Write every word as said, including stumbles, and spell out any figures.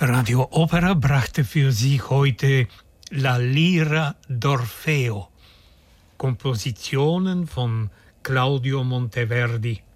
Radio Opera brachte für Sie heute La Lira d'Orfeo, Kompositionen von Claudio Monteverdi.